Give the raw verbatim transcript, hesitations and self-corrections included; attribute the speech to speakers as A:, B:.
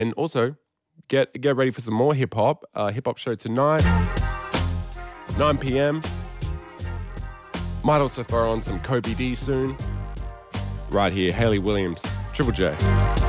A: And also, get get ready for some more hip hop. Uh, hip hop show tonight, nine p.m. Might also throw on some Kobe D soon. Right here, Hayley Williams, Triple J.